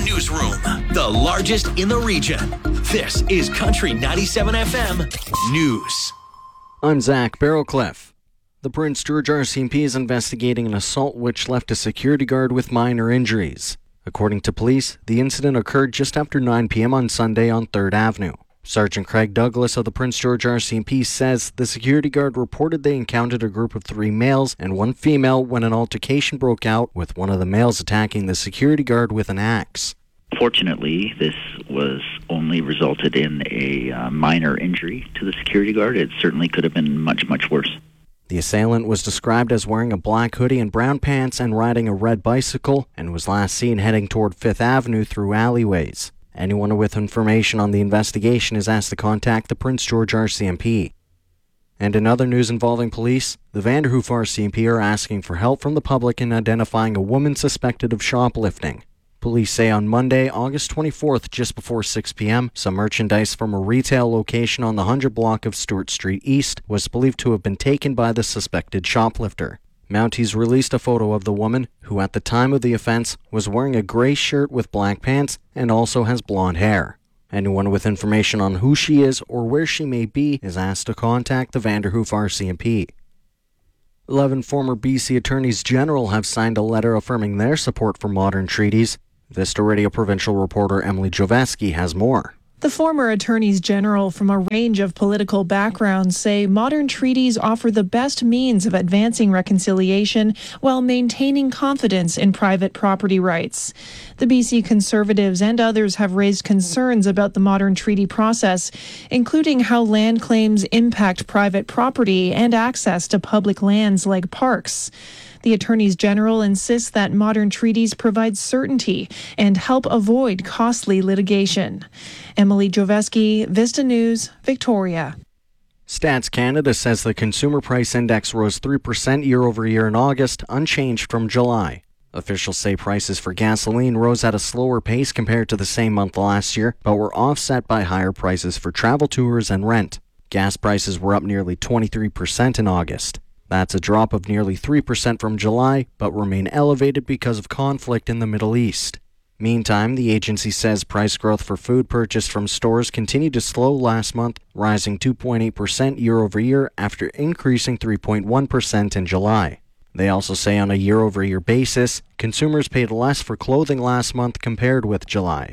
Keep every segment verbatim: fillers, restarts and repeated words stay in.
newsroom, the largest in the region. This is Country ninety-seven F M News. I'm Zach Barrowcliff. The Prince George R C M P is investigating an assault which left a security guard with minor injuries. According to police, the incident occurred just after nine p.m. on Sunday on third Avenue. Sergeant Craig Douglas of the Prince George R C M P says the security guard reported they encountered a group of three males and one female when an altercation broke out, with one of the males attacking the security guard with an axe. Fortunately, this was only resulted in a uh, minor injury to the security guard. It certainly could have been much, much worse. The assailant was described as wearing a black hoodie and brown pants and riding a red bicycle, and was last seen heading toward Fifth Avenue through alleyways. Anyone with information on the investigation is asked to contact the Prince George R C M P. And in other news involving police, the Vanderhoof R C M P are asking for help from the public in identifying a woman suspected of shoplifting. Police say on Monday, August twenty-fourth, just before six p.m., some merchandise from a retail location on the one hundred block of Stewart Street East was believed to have been taken by the suspected shoplifter. Mounties released a photo of the woman, who at the time of the offense was wearing a gray shirt with black pants and also has blonde hair. Anyone with information on who she is or where she may be is asked to contact the Vanderhoof R C M P. Eleven former B C Attorneys General have signed a letter affirming their support for modern treaties. Vista Radio Provincial reporter Emily Joveski has more. The former attorneys general from a range of political backgrounds say modern treaties offer the best means of advancing reconciliation while maintaining confidence in private property rights. The B C Conservatives and others have raised concerns about the modern treaty process, including how land claims impact private property and access to public lands like parks. The attorneys general insists that modern treaties provide certainty and help avoid costly litigation. Emily Joveski, Vista News, Victoria. Stats Canada says the Consumer Price Index rose three percent year over year in August, unchanged from July. Officials say prices for gasoline rose at a slower pace compared to the same month last year, but were offset by higher prices for travel tours and rent. Gas prices were up nearly twenty-three percent in August. That's a drop of nearly three percent from July, but remain elevated because of conflict in the Middle East. Meantime, the agency says price growth for food purchased from stores continued to slow last month, rising two point eight percent year over year after increasing three point one percent in July. They also say on a year over year basis, consumers paid less for clothing last month compared with July.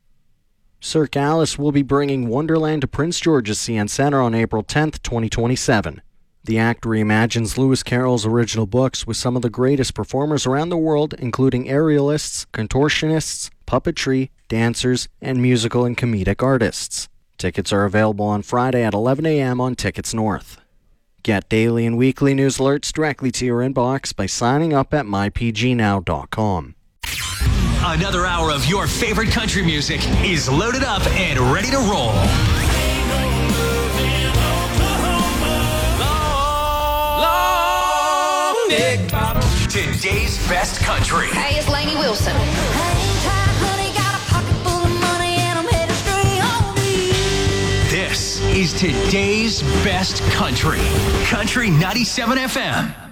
Cirque Alice will be bringing Wonderland to Prince George's C N Centre on April tenth, twenty twenty-seven. The act reimagines Lewis Carroll's original books with some of the greatest performers around the world, including aerialists, contortionists, puppetry, dancers, and musical and comedic artists. Tickets are available on Friday at eleven a.m. on Tickets North. Get daily and weekly news alerts directly to your inbox by signing up at my p g now dot com. Another hour of your favorite country music is loaded up and ready to roll. Big bottle. Today's best country. Hey, it's Lainey Wilson. Hang tight, honey, got a pocket full of money and I'm headed straight home to you. This is today's best country. Country ninety-seven F M.